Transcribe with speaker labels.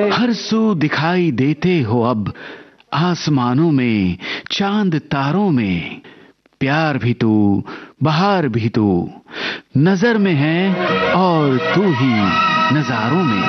Speaker 1: हर सू दिखाई देते हो अब, आसमानों में, चांद तारों में। प्यार भी तू, बहार भी तू, नजर में है और तू ही नजारों में।